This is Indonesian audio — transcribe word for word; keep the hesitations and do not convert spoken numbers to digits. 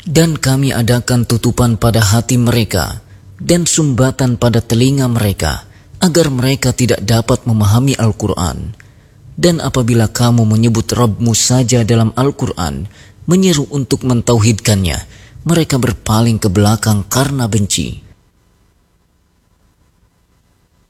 Dan kami adakan tutupan pada hati mereka dan sumbatan pada telinga mereka, agar mereka tidak dapat memahami Al-Quran. Dan apabila kamu menyebut Rabbmu saja dalam Al-Quran, menyeru untuk mentauhidkannya, mereka berpaling ke belakang karena benci.